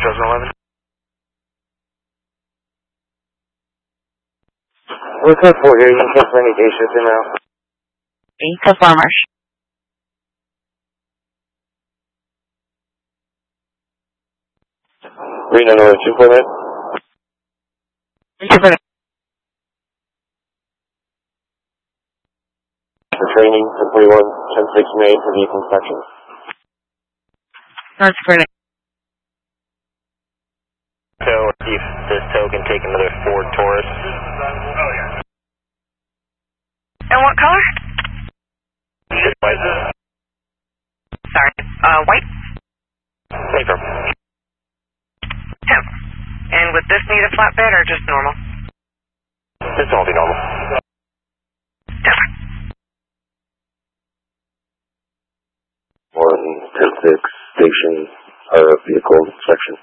2011. We're code 4 here. You can cancel any day shift in now. Code 4 Marsh. Reno North 248. For training, 1041, 10-6 May for vehicle inspection. North Dakota. So, if this tow can take another Ford Taurus. Oh, yeah. And what color? Just white. Sorry. White? Paper. Temp. And would this need a flatbed or just normal? This will be normal. Temp. 10-6 station vehicle inspection.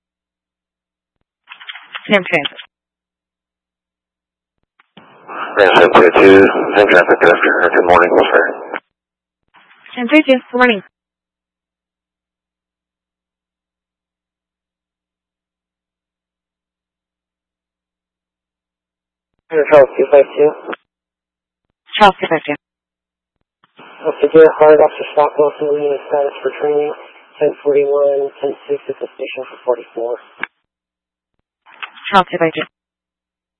Same transit. Grand 722, same traffic, good morning, sir. 1032, good morning. Charles 252. Charles 252. Figure hard Officer Stock Wilson, leading status for training, 1041, 10-6 at the station for 44. Charles 252.